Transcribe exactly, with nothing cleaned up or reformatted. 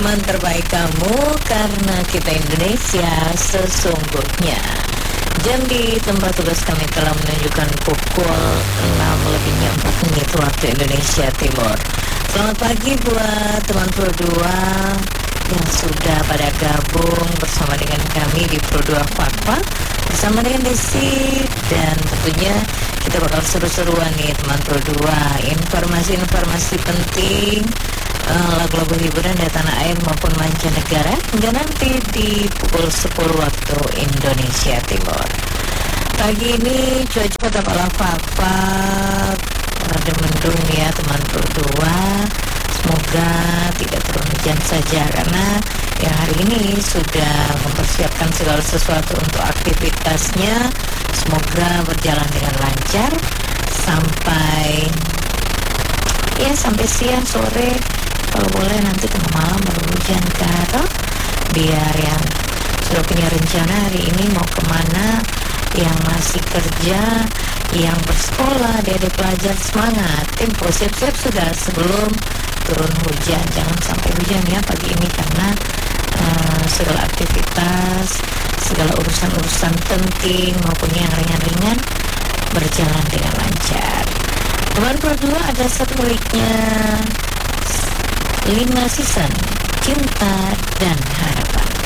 teman terbaik kamu, karena kita Indonesia sesungguhnya. Jam di tempat tugas kami telah menunjukkan pukul enam lebih empat menit waktu Indonesia Timur. Selamat pagi buat teman Pro dua yang sudah pada gabung bersama dengan kami di Pro dua Fakta, bersama dengan Desi, dan tentunya kita bakal seru-seruan nih teman Pro dua, informasi-informasi penting, uh, lagu-lagu hiburan dari tanah air maupun mancanegara hingga nanti di pukul sepuluh waktu Indonesia Timur. Pagi ini cuaca tetap ala fak-fak, rada mendung ya teman Pro dua. Semoga tidak turun hujan saja, karena ya hari ini sudah mempersiapkan segala sesuatu untuk aktivitasnya. Semoga berjalan dengan lancar sampai ya sampai siang sore, kalau boleh nanti tengah malam baru hujan karo, biar yang sudah punya rencana hari ini mau kemana, yang masih kerja, yang bersekolah, adik-adik pelajar semangat, tempo siap-siap sudah sebelum turun hujan. Jangan sampai hujan ya pagi ini, karena uh, segala aktivitas, segala urusan-urusan penting maupun yang ringan-ringan berjalan dengan lancar. Teman Pro dua ada satu miliknya, lima season Cinta dan Harapan.